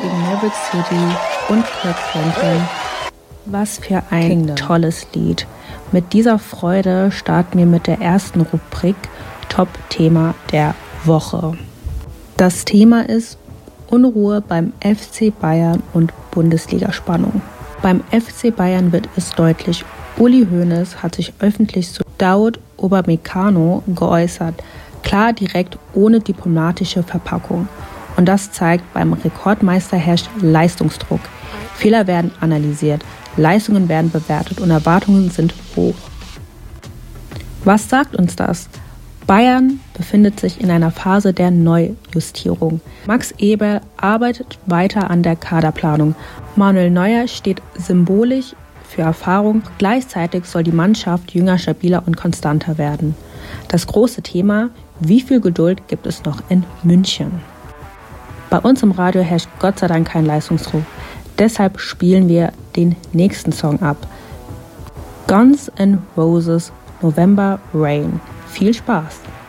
gegen Maverick City und Kirk Franklin. Was für ein tolles Lied. Mit dieser Freude starten wir mit der ersten Rubrik Top-Thema der Woche. Das Thema ist Unruhe beim FC Bayern und Bundesliga-Spannung. Beim FC Bayern wird es deutlich, Uli Hoeneß hat sich öffentlich zu Daud Upamecano geäußert. Klar, direkt, ohne diplomatische Verpackung. Und das zeigt, beim Rekordmeister herrscht Leistungsdruck. Fehler werden analysiert, Leistungen werden bewertet und Erwartungen sind hoch. Was sagt uns das? Bayern befindet sich in einer Phase der Neujustierung. Max Eberl arbeitet weiter an der Kaderplanung. Manuel Neuer steht symbolisch für Erfahrung. Gleichzeitig soll die Mannschaft jünger, stabiler und konstanter werden. Das große Thema: Wie viel Geduld gibt es noch in München? Bei uns im Radio herrscht Gott sei Dank kein Leistungsdruck. Deshalb spielen wir den nächsten Song ab. Guns N' Roses, November Rain. Viel Spaß!